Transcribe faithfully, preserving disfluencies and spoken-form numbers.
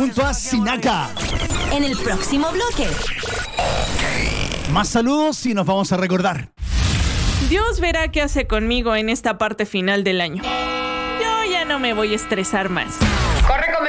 junto a Sinaka. En el próximo bloque. Más saludos y nos vamos a recordar. Dios verá qué hace conmigo en esta parte final del año. Yo ya no me voy a estresar más. Corre,